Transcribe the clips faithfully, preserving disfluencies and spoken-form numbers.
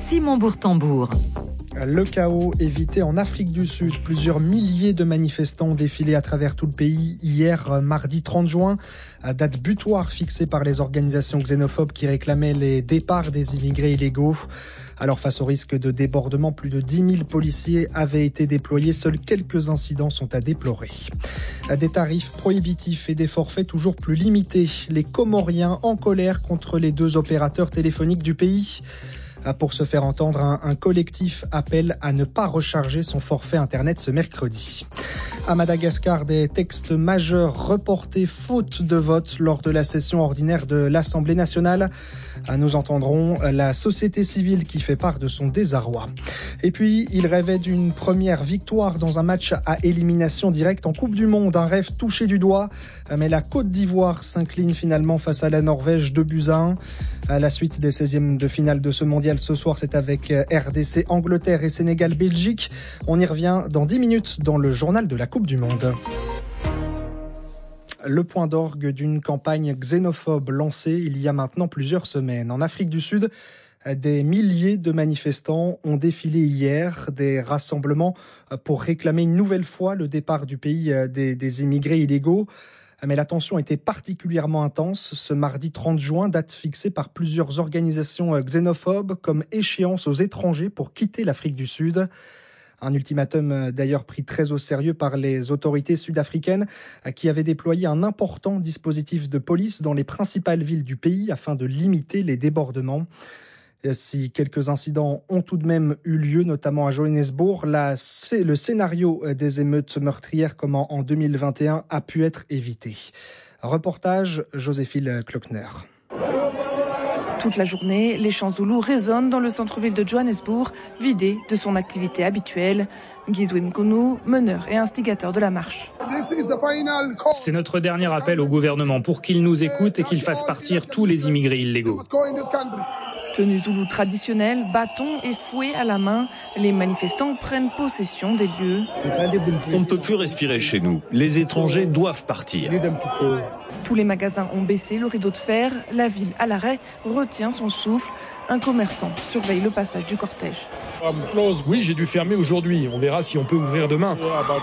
Simon Bourtambour. Le chaos évité en Afrique du Sud. Plusieurs milliers de manifestants ont défilé à travers tout le pays hier, mardi trente juin, date butoir fixée par les organisations xénophobes qui réclamaient les départs des immigrés illégaux. Alors face au risque de débordement, plus de dix mille policiers avaient été déployés. Seuls quelques incidents sont à déplorer. Des tarifs prohibitifs et des forfaits toujours plus limités. Les Comoriens en colère contre les deux opérateurs téléphoniques du pays. Pour se faire entendre, un, un collectif appelle à ne pas recharger son forfait Internet ce mercredi. À Madagascar, des textes majeurs reportés faute de vote lors de la session ordinaire de l'Assemblée nationale. Nous entendrons la société civile qui fait part de son désarroi. Et puis, il rêvait d'une première victoire dans un match à élimination directe en Coupe du Monde. Un rêve touché du doigt, mais la Côte d'Ivoire s'incline finalement face à la Norvège deux buts à un. À la suite des seizièmes de finale de ce mondial ce soir, c'est avec R D C, Angleterre et Sénégal, Belgique. On y revient dans dix minutes dans le journal de la Coupe du Monde. Le point d'orgue d'une campagne xénophobe lancée il y a maintenant plusieurs semaines. En Afrique du Sud, des milliers de manifestants ont défilé hier, des rassemblements pour réclamer une nouvelle fois le départ du pays des, des immigrés illégaux. Mais la tension était particulièrement intense ce mardi trente juin, date fixée par plusieurs organisations xénophobes comme échéance aux étrangers pour quitter l'Afrique du Sud. Un ultimatum d'ailleurs pris très au sérieux par les autorités sud-africaines qui avaient déployé un important dispositif de police dans les principales villes du pays afin de limiter les débordements. Si quelques incidents ont tout de même eu lieu, notamment à Johannesburg, la, le scénario des émeutes meurtrières comme en deux mille vingt et un a pu être évité. Reportage Joséphine Klockner. Toute la journée, les chants zoulous résonnent dans le centre-ville de Johannesburg, vidé de son activité habituelle. Gizwe Mkunu, meneur et instigateur de la marche. C'est notre dernier appel au gouvernement pour qu'il nous écoute et qu'il fasse partir tous les immigrés illégaux. Tenue zoulou traditionnelle, bâtons et fouets à la main, les manifestants prennent possession des lieux. On ne peut plus respirer chez nous. Les étrangers doivent partir. Tous les magasins ont baissé le rideau de fer. La ville à l'arrêt retient son souffle. Un commerçant surveille le passage du cortège. Oui, j'ai dû fermer aujourd'hui. On verra si on peut ouvrir demain.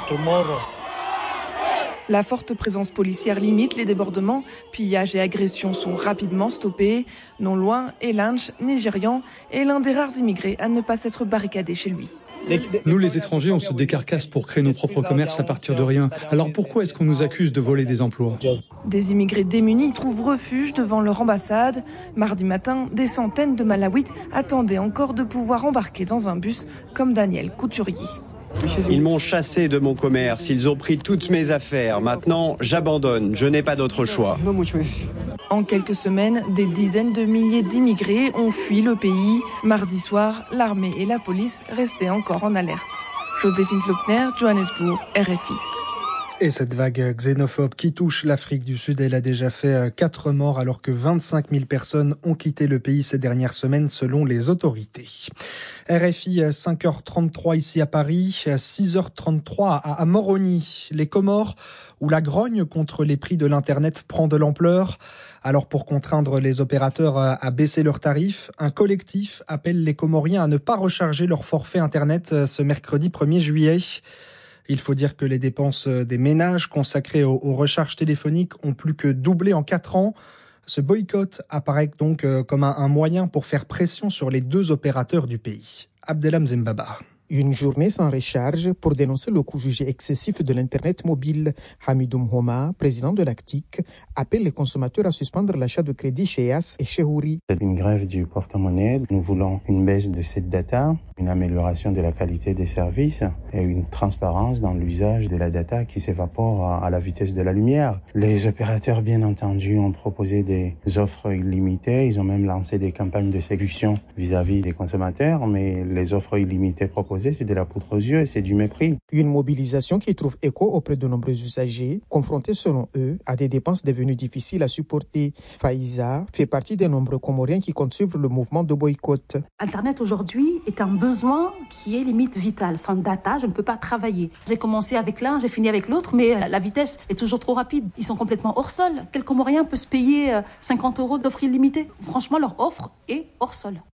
La forte présence policière limite les débordements. Pillages et agressions sont rapidement stoppés. Non loin, Elanch, nigérian, est l'un des rares immigrés à ne pas s'être barricadé chez lui. Nous, les étrangers, on se décarcasse pour créer nos propres commerces à partir de rien. Alors pourquoi est-ce qu'on nous accuse de voler des emplois ? Des immigrés démunis trouvent refuge devant leur ambassade. Mardi matin, des centaines de Malawites attendaient encore de pouvoir embarquer dans un bus comme Daniel Couturier. Ils m'ont chassé de mon commerce, ils ont pris toutes mes affaires. Maintenant, j'abandonne, je n'ai pas d'autre choix. En quelques semaines, des dizaines de milliers d'immigrés ont fui le pays. Mardi soir, l'armée et la police restaient encore en alerte. Joséphine Klockner, Johannesburg, R F I. Et cette vague xénophobe qui touche l'Afrique du Sud, elle a déjà fait quatre morts alors que vingt-cinq mille personnes ont quitté le pays ces dernières semaines selon les autorités. R F I, cinq heures trente-trois ici à Paris, six heures trente-trois à Moroni, les Comores, où la grogne contre les prix de l'Internet prend de l'ampleur. Alors pour contraindre les opérateurs à baisser leurs tarifs, un collectif appelle les Comoriens à ne pas recharger leur forfait Internet ce mercredi premier juillet. Il faut dire que les dépenses des ménages consacrées aux, aux recharges téléphoniques ont plus que doublé en quatre ans. Ce boycott apparaît donc comme un, un moyen pour faire pression sur les deux opérateurs du pays. Abdelham Zembaba. Une journée sans recharge pour dénoncer le coût jugé excessif de l'Internet mobile. Hamidoum Homa, président de l'A C T I C, appelle les consommateurs à suspendre l'achat de crédit chez E A S et chez Houri. C'est une grève du porte-monnaie. Nous voulons une baisse de cette data, une amélioration de la qualité des services et une transparence dans l'usage de la data qui s'évapore à la vitesse de la lumière. Les opérateurs, bien entendu, ont proposé des offres illimitées. Ils ont même lancé des campagnes de séduction vis-à-vis des consommateurs, mais les offres illimitées proposées, c'est de la poudre aux yeux et c'est du mépris. Une mobilisation qui trouve écho auprès de nombreux usagers, confrontés selon eux à des dépenses devenues difficiles à supporter. Faïza fait partie des nombreux Comoriens qui comptent suivre le mouvement de boycott. Internet aujourd'hui est un besoin qui est limite vital. Sans data, je ne peux pas travailler. J'ai commencé avec l'un, j'ai fini avec l'autre, mais la vitesse est toujours trop rapide. Ils sont complètement hors sol. Quel Comorien peut se payer cinquante euros d'offre illimitée ? Franchement, leur offre est hors sol.